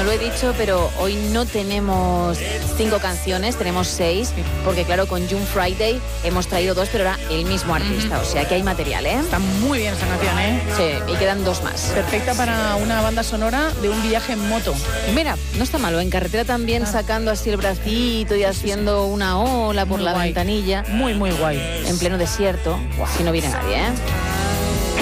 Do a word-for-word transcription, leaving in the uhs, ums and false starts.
lo he dicho, pero hoy no tenemos cinco canciones, tenemos seis, porque claro, con June Friday hemos traído dos, pero era el mismo artista, mm-hmm. o sea que hay material, ¿eh? Está muy bien esa canción, ¿eh? Sí, y quedan dos más. Perfecta para una banda sonora de un viaje en moto. Mira, no está malo, en carretera también, ah. sacando así el bracito y haciendo una ola por muy la guay. ventanilla. Muy, muy guay. En pleno desierto, wow. si no viene nadie, ¿eh?